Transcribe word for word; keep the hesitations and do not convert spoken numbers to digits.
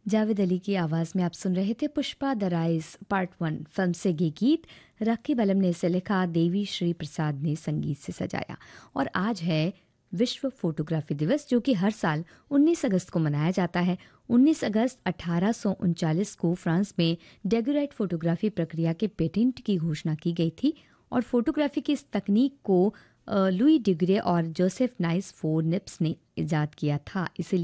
जावेद अली की आवाज़ में आप सुन रहे थे Pushpa the rise part one film से ये गीत। रकीब अलम ने इसे लिखा, देवी श्री प्रसाद ने संगीत से सजाया। और आज है विश्व फोटोग्राफी दिवस, जो कि हर साल उन्नीस अगस्त को मनाया जाता है। उन्नीस अगस्त अठारह सौ उनचालीस को फ्रांस में डेगुराइट फोटोग्राफी प्रक्रिया के पेटेंट की घोषणा की गई थी। और फोटोग्राफी की इस तकनीक को लुई डिग्रे और जोसेफ नाइस फोर निप्स ने इजाद किया था। इसीलिए